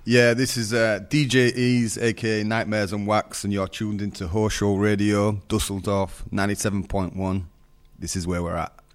Yeah, this is DJ Ease, aka Nightmares on Wax, and you're tuned into Horseshow Radio, Dusseldorf 97.1. This is where we're at.